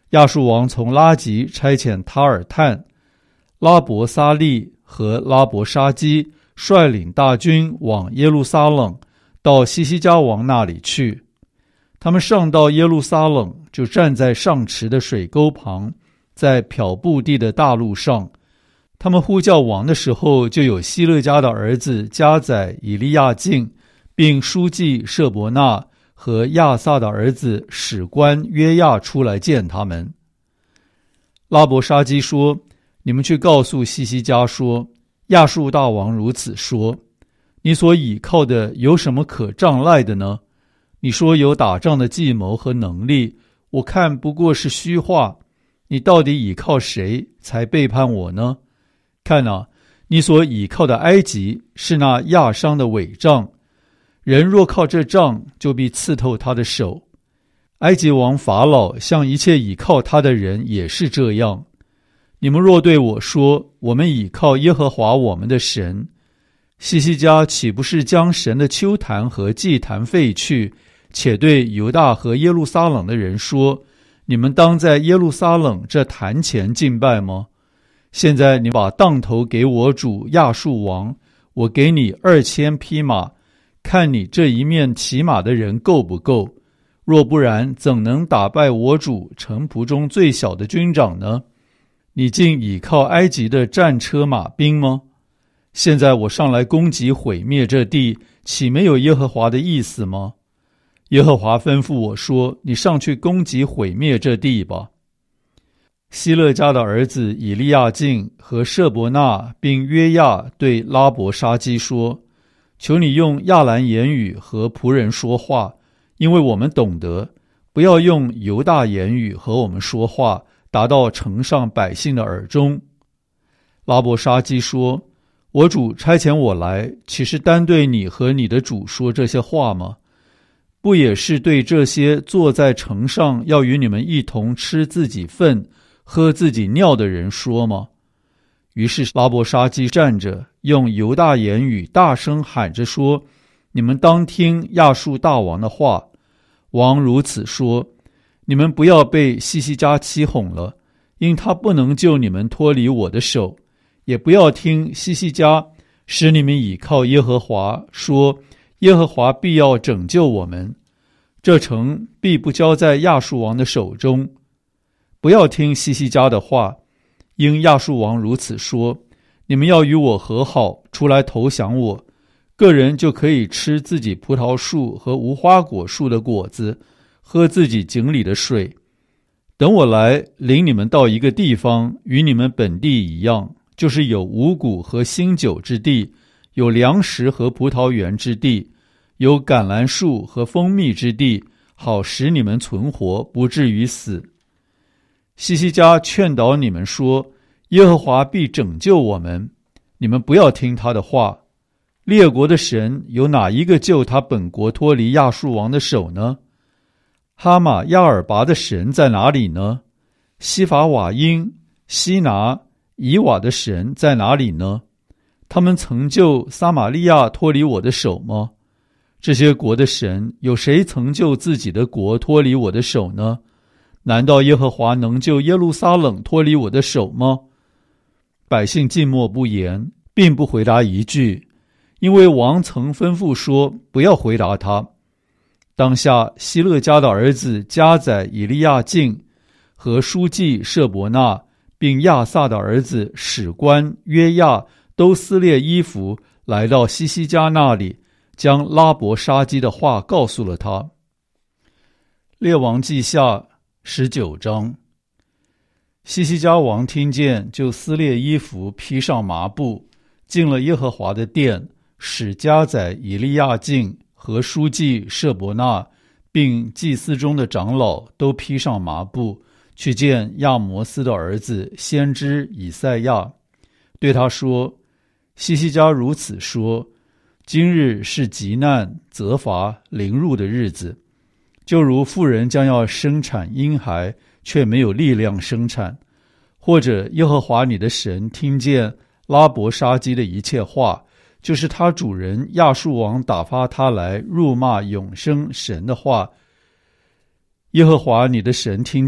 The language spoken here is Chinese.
亚述王从拉吉差遣塔尔探、拉伯撒利和拉伯沙基率领大军往耶路撒冷，到西西家王那里去。他们上到耶路撒冷，就站在上池的水沟旁，在漂布地的大路上。他们呼叫王的时候，就有希勒家的儿子加载以利亚敬，并书记舍伯纳和亚萨的儿子史官约亚出来见他们。拉伯沙基说：你们去告诉西西家说，亚述大王如此说，你所倚靠的有什么可仗赖的呢？你说有打仗的计谋和能力，我看不过是虚话。你到底倚靠谁才背叛我呢？看啊，你所倚靠的埃及是那亚商的伪杖，人若靠这杖，就必刺透他的手。埃及王法老向一切倚靠他的人也是这样。你们若对我说，我们倚靠耶和华我们的神，西西家岂不是将神的丘坛和祭坛废去，且对犹大和耶路撒冷的人说，你们当在耶路撒冷这坛前敬拜吗？现在你把当头给我主亚述王，我给你2000匹马，看你这一面骑马的人够不够？若不然，怎能打败我主臣仆中最小的军长呢？你竟倚靠埃及的战车马兵吗？现在我上来攻击毁灭这地，岂没有耶和华的意思吗？耶和华吩咐我说，你上去攻击毁灭这地吧。希勒家的儿子以利亚敬和舍伯纳并约亚对拉伯沙基说，求你用亚兰言语和仆人说话，因为我们懂得，不要用犹大言语和我们说话，达到城上百姓的耳中。拉伯沙基说，我主差遣我来，岂是单对你和你的主说这些话吗？不也是对这些坐在城上要与你们一同吃自己粪喝自己尿的人说吗？于是拉伯沙基站着，用犹大言语大声喊着说，你们当听亚述大王的话。王如此说，你们不要被西西家欺哄了，因他不能救你们脱离我的手，也不要听西西家使你们倚靠耶和华，说耶和华必要拯救我们，这城必不交在亚述王的手中。不要听西西家的话，因亚述王如此说，你们要与我和好，出来投降我，个人就可以吃自己葡萄树和无花果树的果子，喝自己井里的水。等我来领你们到一个地方，与你们本地一样，就是有五谷和新酒之地，有粮食和葡萄园之地，有橄榄树和蜂蜜之地，好使你们存活，不至于死。西西家劝导你们说，耶和华必拯救我们，你们不要听他的话。列国的神有哪一个救他本国脱离亚述王的手呢？哈马亚尔拔的神在哪里呢？西法瓦因、西拿、以瓦的神在哪里呢？他们曾救撒玛利亚脱离我的手吗？这些国的神有谁曾救自己的国脱离我的手呢？难道耶和华能救耶路撒冷脱离我的手吗？百姓静默不言，并不回答一句，因为王曾吩咐说，不要回答他。当下希勒家的儿子加载以利亚敬和书记舍伯纳，并亚萨的儿子史官约亚都撕裂衣服，来到西西家那里，将拉伯沙基的话告诉了他。列王记下19章。西西家王听见，就撕裂衣服，披上麻布，进了耶和华的殿，使加载以利亚敬和书记舍伯纳并祭司中的长老都披上麻布，去见亚摩斯的儿子先知以赛亚，对他说，西西家如此说，今日是急难责罚临入的日子，就如妇人将要生产婴孩，却没有力量生产，或者耶和华你的神听见拉伯沙基的一切话，就是他主人亚述王打发他来辱骂永生神的话，耶和华你的神听